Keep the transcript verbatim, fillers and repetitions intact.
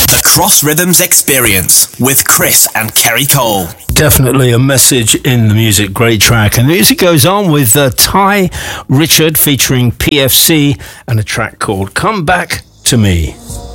The Cross Rhythms Experience with Chris and Kerry Cole. Definitely a message in the music. Great track. And the music goes on with uh, Ty Richard featuring P F C and a track called Come Back to Me.